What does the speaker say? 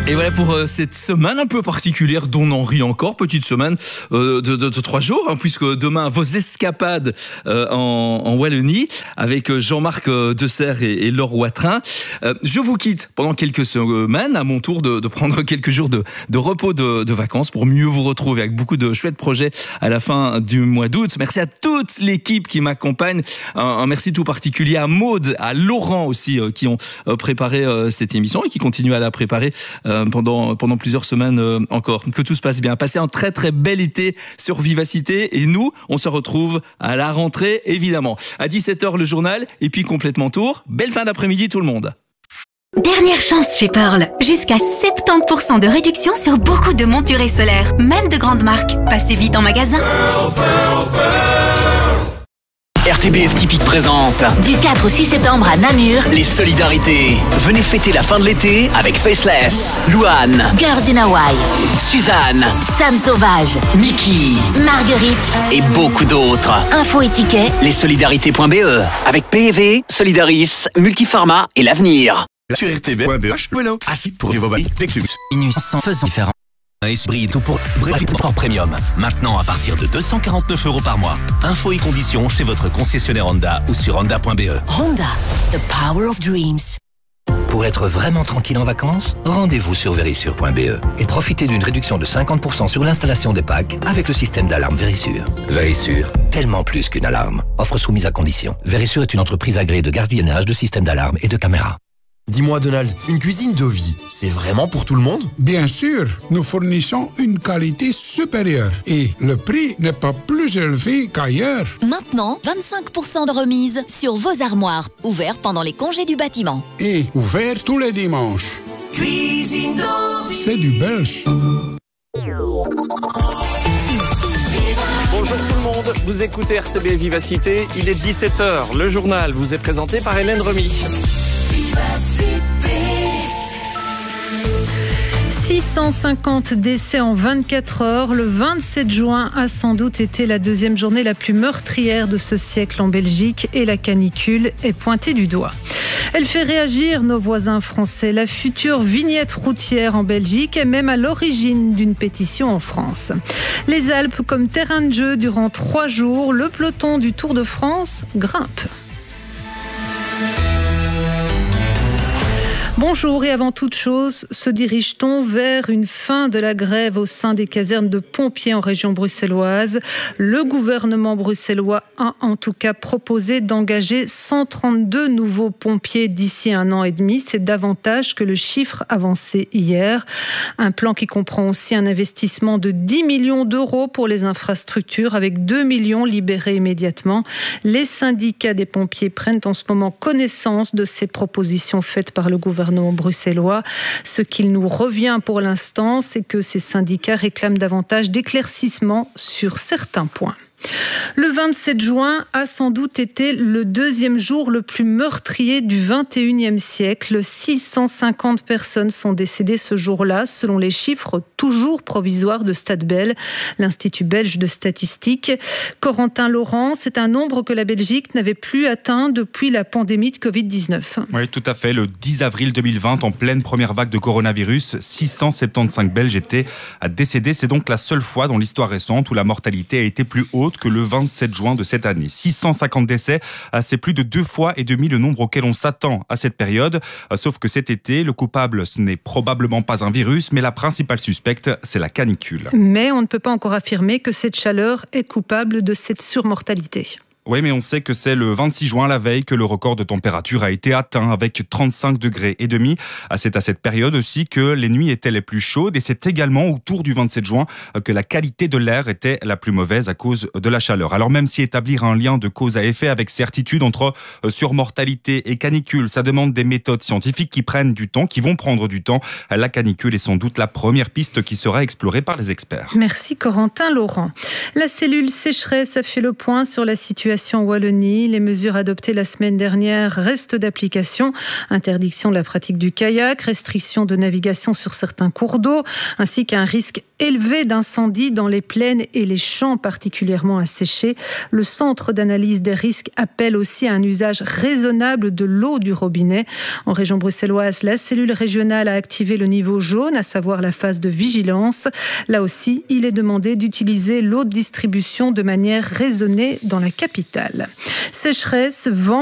Et voilà pour cette semaine un peu particulière dont on en rit encore, petite semaine de 3 jours, hein, puisque demain vos escapades en Wallonie avec Jean-Marc Desserre et Laure Watrin. Je vous quitte pendant quelques semaines, à mon tour de prendre quelques jours de repos de vacances pour mieux vous retrouver avec beaucoup de chouettes projets à la fin du mois d'août. Merci à toute l'équipe qui m'accompagne. Un merci tout particulier à Maude, à Laurent aussi, qui ont préparé cette émission et qui continuent à la préparer pendant plusieurs semaines encore. Que tout se passe bien. Passez un très très bel été sur Vivacité et nous, on se retrouve à la rentrée évidemment. À 17h le journal et puis complètement tour. Belle fin d'après-midi tout le monde. Dernière chance chez Pearl. Jusqu'à 70% de réduction sur beaucoup de montures solaires, même de grandes marques. Passez vite en magasin. RTBF Typique présente Du 4 au 6 septembre à Namur, les solidarités. Venez fêter la fin de l'été avec Faceless, Louane, Girls in Hawaii, Suzanne, Sam Sauvage, Mickey Marguerite et beaucoup d'autres. Info et tickets. Lesolidarités.be avec PEV, Solidaris, Multipharma et l'Avenir. Sur RTBF.be, voilà, assis pour vos valeurs, Minuit sans faisant différent. Esprit tout pour Sport Premium. Maintenant à partir de 249 € par mois. Infos et conditions chez votre concessionnaire Honda ou sur honda.be. Honda, the power of dreams. Pour être vraiment tranquille en vacances, rendez-vous sur Verisure.be et profitez d'une réduction de 50% sur l'installation des packs avec le système d'alarme Verisure. Verisure, tellement plus qu'une alarme. Offre soumise à condition. Verisure est une entreprise agréée de gardiennage, de systèmes d'alarme et de caméras. Dis-moi Donald, une cuisine de vie, c'est vraiment pour tout le monde? Bien sûr, nous fournissons une qualité supérieure et le prix n'est pas plus élevé qu'ailleurs. Maintenant, 25% de remise sur vos armoires, ouverts pendant les congés du bâtiment. Et ouvert tous les dimanches. Cuisine de vie. C'est du belge. Bonjour tout le monde, vous écoutez RTB Vivacité, il est 17h, le journal vous est présenté par Hélène Remy. 650 décès en 24 heures. Le 27 juin a sans doute été la deuxième journée la plus meurtrière de ce siècle en Belgique et la canicule est pointée du doigt. Elle fait réagir nos voisins français. La future vignette routière en Belgique est même à l'origine d'une pétition en France. Les Alpes comme terrain de jeu durant 3 jours, le peloton du Tour de France grimpe. Bonjour et avant toute chose, se dirige-t-on vers une fin de la grève au sein des casernes de pompiers en région bruxelloise? Le gouvernement bruxellois a en tout cas proposé d'engager 132 nouveaux pompiers d'ici 1 an et demi. C'est davantage que le chiffre avancé hier. Un plan qui comprend aussi un investissement de 10 millions d'euros pour les infrastructures avec 2 millions libérés immédiatement. Les syndicats des pompiers prennent en ce moment connaissance de ces propositions faites par le gouvernement bruxellois. Ce qu'il nous revient pour l'instant, c'est que ces syndicats réclament davantage d'éclaircissements sur certains points. Le 27 juin a sans doute été le deuxième jour le plus meurtrier du 21e siècle. 650 personnes sont décédées ce jour-là, selon les chiffres toujours provisoires de Statbel, l'Institut belge de statistique. Corentin Laurent, c'est un nombre que la Belgique n'avait plus atteint depuis la pandémie de Covid-19. Oui, tout à fait. Le 10 avril 2020, en pleine première vague de coronavirus, 675 Belges étaient décédés. C'est donc la seule fois dans l'histoire récente où la mortalité a été plus haute que le 27 juin de cette année. 650 décès, c'est plus de 2 fois et demi le nombre auquel on s'attend à cette période. Sauf que cet été, le coupable, ce n'est probablement pas un virus, mais la principale suspecte, c'est la canicule. Mais on ne peut pas encore affirmer que cette chaleur est coupable de cette surmortalité. Oui, mais on sait que c'est le 26 juin, la veille, que le record de température a été atteint avec 35 degrés et demi. C'est à cette période aussi que les nuits étaient les plus chaudes et c'est également autour du 27 juin que la qualité de l'air était la plus mauvaise à cause de la chaleur. Alors même si établir un lien de cause à effet avec certitude entre surmortalité et canicule, ça demande des méthodes scientifiques qui prennent du temps, qui vont prendre du temps. La canicule est sans doute la première piste qui sera explorée par les experts. Merci Corentin Laurent. La cellule sécheresse a fait le point sur la situation situation en Wallonie. Les mesures adoptées la semaine dernière restent d'application. Interdiction de la pratique du kayak, restriction de navigation sur certains cours d'eau, ainsi qu'un risque élevé d'incendie dans les plaines et les champs particulièrement asséchés. Le centre d'analyse des risques appelle aussi à un usage raisonnable de l'eau du robinet. En région bruxelloise, la cellule régionale a activé le niveau jaune, à savoir la phase de vigilance. Là aussi, il est demandé d'utiliser l'eau de distribution de manière raisonnée dans la capitale. Sécheresse, vent